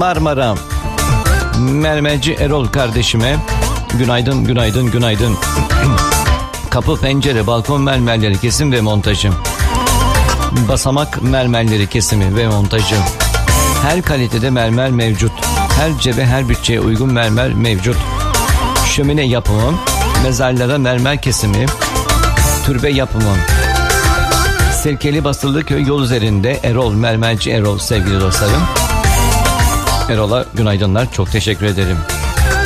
Marmara mermerci Erol kardeşime günaydın, günaydın, günaydın. Kapı, pencere, balkon mermerleri kesim ve montajı. Basamak mermerleri kesimi ve montajı. Her kalitede mermer mevcut. Her cebe, her bütçeye uygun mermer mevcut. Şömine yapımı, mezarlara mermer kesimi, türbe yapımı. Sirkeli Basılıköy yol üzerinde Erol, mermerci Erol sevgili dostlarım. Erol'a günaydınlar, çok teşekkür ederim.